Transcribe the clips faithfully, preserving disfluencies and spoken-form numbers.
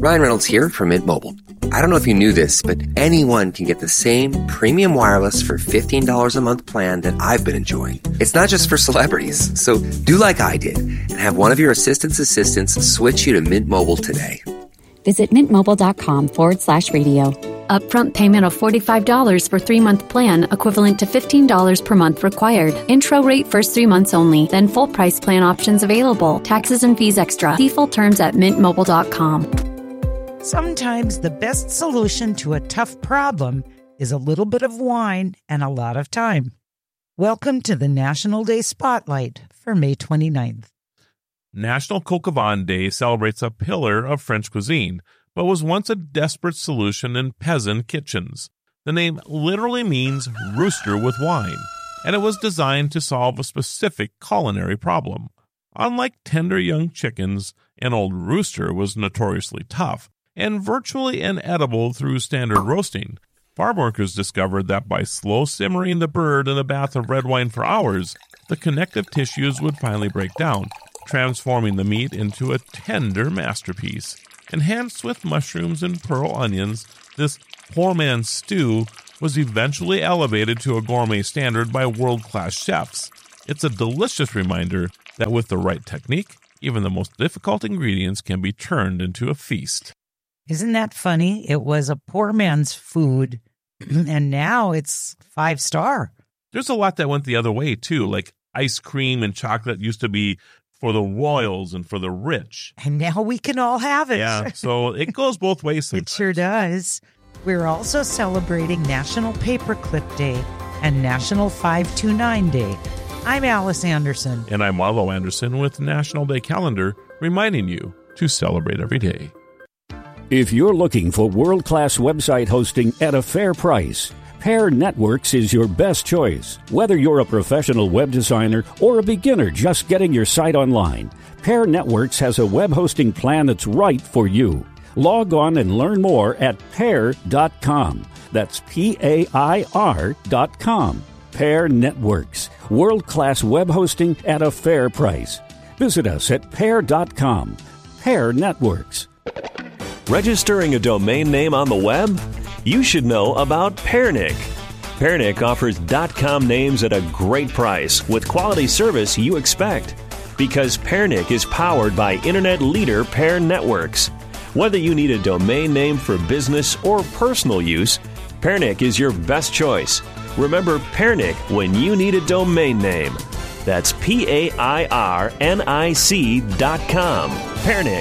Ryan Reynolds here from Mint Mobile. I don't know if you knew this, but anyone can get the same premium wireless for fifteen dollars a month plan that I've been enjoying. It's not just for celebrities. So do like I did and have one of your assistant's assistants switch you to Mint Mobile today. Visit mintmobile.com forward slash radio. Upfront payment of forty-five dollars for three-month plan, equivalent to fifteen dollars per month required. Intro rate first three months only, then full price plan options available. Taxes and fees extra. See full terms at mint mobile dot com. Sometimes the best solution to a tough problem is a little bit of wine and a lot of time. Welcome to the National Day Spotlight for May twenty-ninth. National Coq au Vin Day celebrates a pillar of French cuisine, but was once a desperate solution in peasant kitchens. The name literally means rooster with wine, and it was designed to solve a specific culinary problem. Unlike tender young chickens, an old rooster was notoriously tough and virtually inedible through standard roasting. Farm workers discovered that by slow simmering the bird in a bath of red wine for hours, the connective tissues would finally break down, transforming the meat into a tender masterpiece. Enhanced with mushrooms and pearl onions, this poor man's stew was eventually elevated to a gourmet standard by world-class chefs. It's a delicious reminder that with the right technique, even the most difficult ingredients can be turned into a feast. Isn't that funny? It was a poor man's food, and now it's five star. There's a lot that went the other way, too, like ice cream and chocolate used to be for the royals and for the rich. And now we can all have it. Yeah, so it goes both ways sometimes. It sure does. We're also celebrating National Paperclip Day and National five two nine Day. I'm Alice Anderson. And I'm Marlo Anderson with National Day Calendar, reminding you to celebrate every day. If you're looking for world-class website hosting at a fair price, Pair Networks is your best choice. Whether you're a professional web designer or a beginner just getting your site online, Pair Networks has a web hosting plan that's right for you. Log on and learn more at pair dot com. That's P A I R dot com. Pair Networks, world-class web hosting at a fair price. Visit us at pair dot com. Pair Networks. Registering a domain name on the web? You should know about Pairnic. Pairnic offers .com names at a great price with quality service you expect. Because Pairnic is powered by internet leader Pair Networks. Whether you need a domain name for business or personal use, Pairnic is your best choice. Remember Pairnic when you need a domain name. That's P A I R N I C dot com. Pairnic.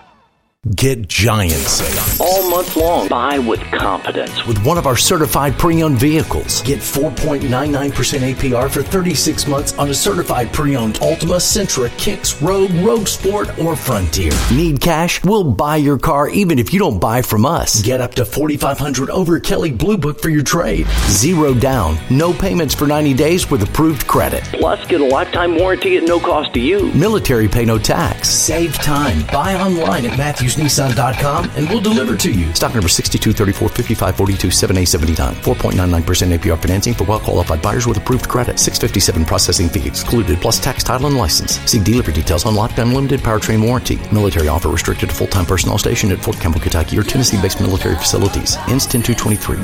Get giant sales all month long. Buy with confidence with one of our certified pre-owned vehicles. Get four point nine nine percent A P R for thirty-six months on a certified pre-owned Altima, Sentra, Kicks, Rogue, Rogue Sport, or Frontier. Need cash? We'll buy your car even if you don't buy from us. Get up to forty-five hundred dollars over Kelly Blue Book for your trade. Zero down, no payments for ninety days with approved credit. Plus, get a lifetime warranty at no cost to you. Military pay no tax. Save time. Buy online at Matthews Nissan dot com and we'll deliver to you. Stock number sixty-two thirty-four fifty-five forty-two seven A seventy-nine. four point nine nine percent A P R financing for well-qualified buyers with approved credit. six fifty-seven processing fee excluded, plus tax, title, and license. See dealer for details on lockdown limited powertrain warranty. Military offer restricted to full-time personnel stationed at Fort Campbell, Kentucky or Tennessee-based military facilities. Ends ten two twenty-three.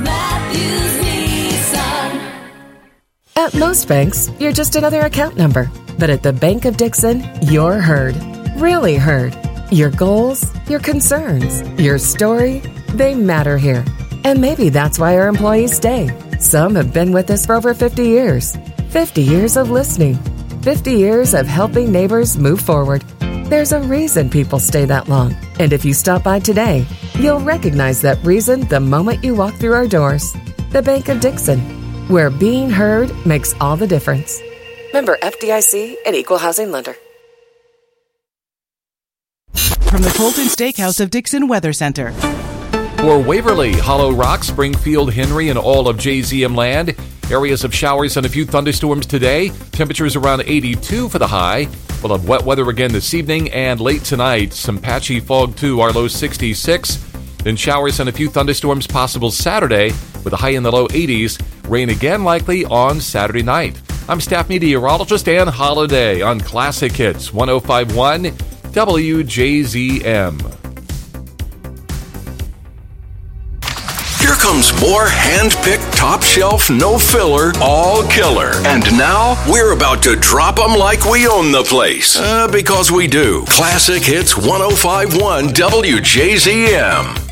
At most banks, you're just another account number. But at the Bank of Dixon, you're heard. Really heard. Your goals, your concerns, your story, they matter here. And maybe that's why our employees stay. Some have been with us for over fifty years. fifty years of listening. fifty years of helping neighbors move forward. There's a reason people stay that long. And if you stop by today, you'll recognize that reason the moment you walk through our doors. The Bank of Dixon, where being heard makes all the difference. Member F D I C and Equal Housing Lender. From the Colton Steakhouse of Dixon Weather Center. For Waverly, Hollow Rock, Springfield, Henry, and all of J Z M land, areas of showers and a few thunderstorms today. Temperatures around eighty-two for the high. We'll have wet weather again this evening and late tonight. Some patchy fog too, our low sixty-six. Then showers and a few thunderstorms possible Saturday with a high in the low eighties. Rain again likely on Saturday night. I'm staff meteorologist Ann Holiday on Classic Hits one oh five point one W J Z M. comes more hand-picked, top-shelf, no-filler, all killer. And now, we're about to drop them like we own the place. Uh, because we do. Classic Hits one oh five point one W J Z M.